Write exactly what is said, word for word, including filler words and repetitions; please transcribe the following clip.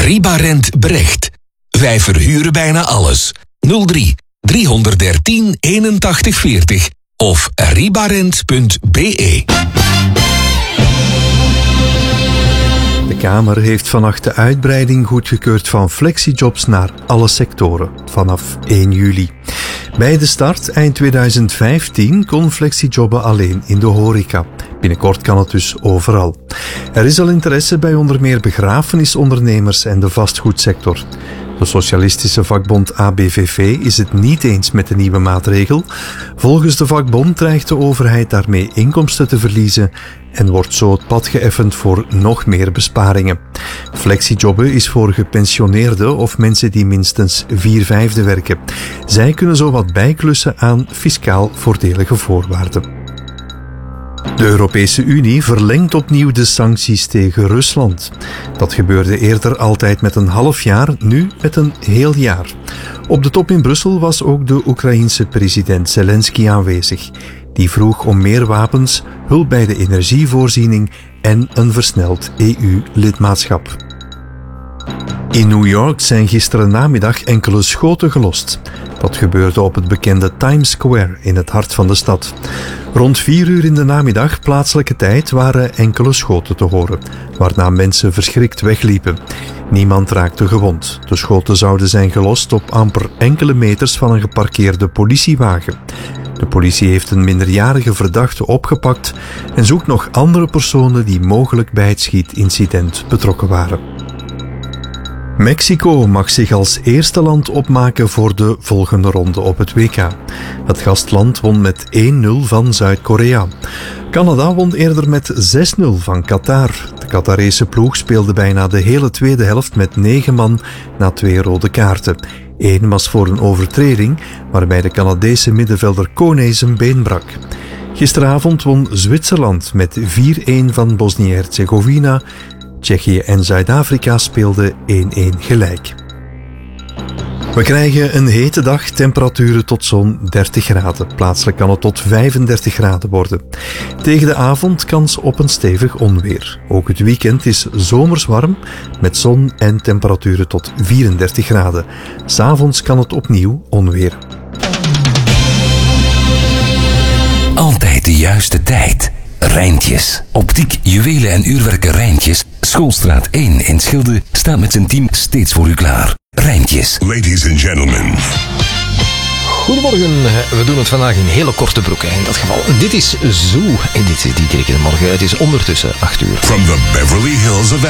Ribarent Brecht. Wij verhuren bijna alles. nul drie driehonderddertien eenentachtig veertig of ribarent punt b e. De Kamer heeft vannacht de uitbreiding goedgekeurd van flexijobs naar alle sectoren vanaf één juli. Bij de start eind tweeduizend vijftien kon flexijobben alleen in de horeca. Binnenkort kan het dus overal. Er is al interesse bij onder meer begrafenisondernemers en de vastgoedsector. De socialistische vakbond A B V V is het niet eens met de nieuwe maatregel. Volgens de vakbond dreigt de overheid daarmee inkomsten te verliezen en wordt zo het pad geëffend voor nog meer besparingen. Flexijobben is voor gepensioneerden of mensen die minstens vier vijfde werken. Zij kunnen zo wat bijklussen aan fiscaal voordelige voorwaarden. De Europese Unie verlengt opnieuw de sancties tegen Rusland. Dat gebeurde eerder altijd met een half jaar, nu met een heel jaar. Op de top in Brussel was ook de Oekraïense president Zelensky aanwezig. Die vroeg om meer wapens, hulp bij de energievoorziening en een versneld E U-lidmaatschap. In New York zijn gisteren namiddag enkele schoten gelost. Dat gebeurde op het bekende Times Square in het hart van de stad. Rond vier uur in de namiddag plaatselijke tijd waren enkele schoten te horen, waarna mensen verschrikt wegliepen. Niemand raakte gewond. De schoten zouden zijn gelost op amper enkele meters van een geparkeerde politiewagen. De politie heeft een minderjarige verdachte opgepakt en zoekt nog andere personen die mogelijk bij het schietincident betrokken waren. Mexico mag zich als eerste land opmaken voor de volgende ronde op het W K. Het gastland won met één nul van Zuid-Korea. Canada won eerder met zes nul van Qatar. De Qatarese ploeg speelde bijna de hele tweede helft met negen man na twee rode kaarten. Eén was voor een overtreding, waarbij de Canadese middenvelder Kone zijn been brak. Gisteravond won Zwitserland met vier een van Bosnië-Herzegovina. Tsjechië en Zuid-Afrika speelden één één gelijk. We krijgen een hete dag, temperaturen tot zo'n dertig graden. Plaatselijk kan het tot vijfendertig graden worden. Tegen de avond kans op een stevig onweer. Ook het weekend is zomers warm, met zon en temperaturen tot vierendertig graden. 'S Avonds kan het opnieuw onweer. Altijd de juiste tijd. Rijntjes. Optiek, juwelen en uurwerken Rijntjes. Schoolstraat één in Schilde staat met zijn team steeds voor u klaar. Rijntjes. Ladies and gentlemen. Goedemorgen, we doen het vandaag in hele korte broeken in dat geval. Dit is Zoo en dit is Diederik in de Morgen. Het is ondertussen acht uur. From the Beverly Hills of